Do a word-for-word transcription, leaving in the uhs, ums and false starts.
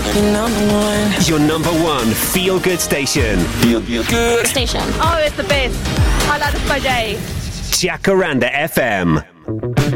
Your number one. Your number one feel-good station. Feel good. Station. Oh, it's the best. I love this by day. Jacaranda F M.